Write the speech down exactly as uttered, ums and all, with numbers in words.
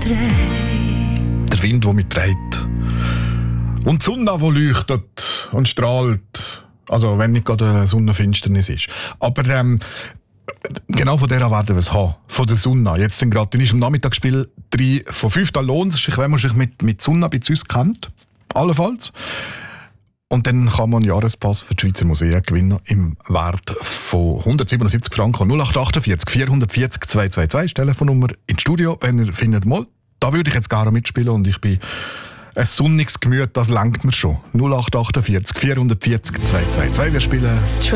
trägt. Der Wind, der mich trägt. Und die Sonne, die leuchtet und strahlt. Also, wenn nicht gerade eine Sonnenfinsternis ist. Aber ähm, genau von der werden wir es haben. Von der Sonne. Jetzt sind gerade, dann ist im Nachmittagsspiel drei von fünf. Da lohnt es sich, wenn man sich mit, mit Sonne bei uns kennt. Allenfalls. Und dann kann man einen Jahrespass für die Schweizer Museen gewinnen im Wert von hundertsiebenundsiebzig Franken. null acht achtundvierzig vierhundertvierzig zweihundertzweiundzwanzig ist Telefonnummer ins Studio, wenn ihr findet, mal, da würde ich jetzt gerne mitspielen und ich bin ein sonniges Gemüt, das langt mir schon. null acht achtundvierzig vierhundertvierzig zweihundertzweiundzwanzig. Wir spielen